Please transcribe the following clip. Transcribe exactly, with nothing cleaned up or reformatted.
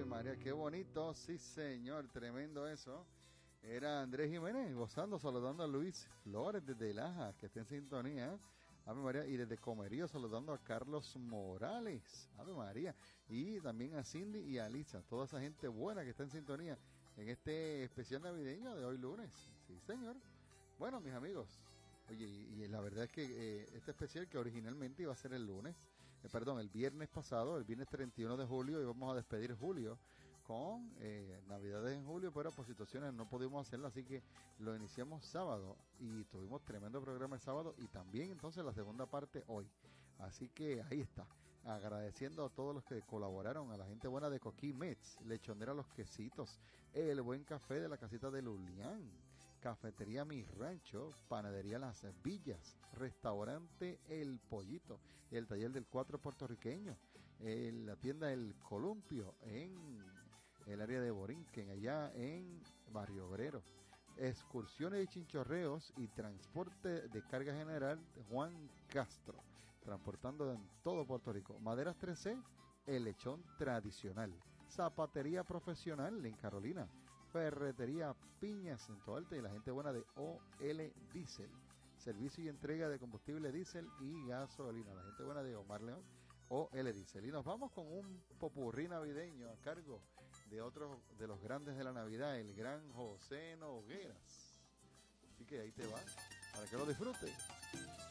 María, qué bonito, sí señor, tremendo eso. Era Andrés Jiménez gozando, saludando a Luis Flores desde Laja, que está en sintonía. Ave María, y desde Comerío saludando a Carlos Morales, Ave María, y también a Cindy y a Lisa, toda esa gente buena que está en sintonía en este especial navideño de hoy lunes. Sí señor. Bueno, mis amigos, oye, y, y la verdad es que eh, este especial que originalmente iba a ser el lunes, eh, perdón, el viernes pasado, el viernes treinta y uno de julio, íbamos a despedir julio con eh, Navidades en julio, pero por situaciones no pudimos hacerlo, así que lo iniciamos sábado y tuvimos tremendo programa el sábado y también entonces la segunda parte hoy. Así que ahí está, agradeciendo a todos los que colaboraron, a la gente buena de Coquí Mets, Lechonera Los Quesitos, El Buen Café de la Casita de Lulián, Cafetería Mi Rancho, Panadería Las Villas, Restaurante El Pollito, el Taller del Cuatro Puertorriqueño, eh, la tienda El Columpio en el área de Borinquen, allá en Barrio Obrero, excursiones y chinchorreos y transporte de carga general Juan Castro, transportando en todo Puerto Rico. Maderas tres C, el lechón tradicional. Zapatería profesional en Carolina. Ferretería Piñas en Toalta y la gente buena de O L Diesel. Servicio y entrega de combustible diésel y gasolina. La gente buena de Omar León, O L Diesel. Y nos vamos con un popurrí navideño a cargo de otro de los grandes de la Navidad, el gran José Nogueras. Así que ahí te va, para que lo disfrutes.